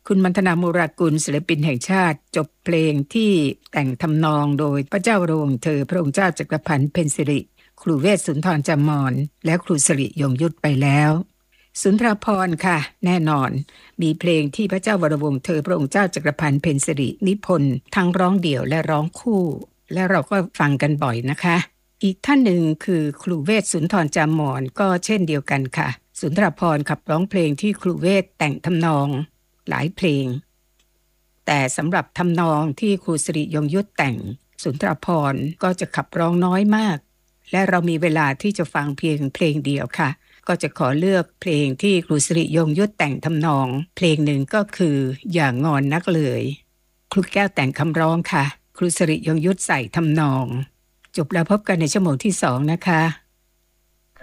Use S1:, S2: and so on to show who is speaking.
S1: คุณมัณฑนา มูรากุลศิลปินแห่งชาติจบเพลงที่แต่งทำนองโดยพระเจ้าวรวงศ์เธอพระองค์เจ้าจักรพันธ์เพ็ญสิริครูเวชสุนทรจามรและครูสิริยงยุทธไปแล้วสุนทรภรณ์ค่ะแน่นอนมีเพลงที่พระเจ้าวรวงศ์เธอพระองค์เจ้าจักรพันธ์เพ็ญสิรินิพนธ์ทั้งร้องเดี่ยวและร้องคู่และเราก็ฟังกันบ่อยนะคะอีกท่านหนึ่งคือครูเวชสุนทรจามรก็เช่นเดียวกันค่ะสุนทรภรณ์ขับร้องเพลงที่ครูเวชแต่งทำนองหลายเพลงแต่สำหรับทำนองที่ครูสิริยงยุทธแต่งสุนทรภรณ์ก็จะขับร้องน้อยมากและเรามีเวลาที่จะฟังเพียงเพลงเดียวค่ะก็จะขอเลือกเพลงที่ครูสิริยงยุทธแต่งทำนองเพลงหนึ่งก็คืออย่างงอนนักเลยครูแก้วแต่งคำร้องค่ะครูสิริยงยุทธใส่ทำนองจบแล้วพบกันในชั่วโมงที่2นะคะ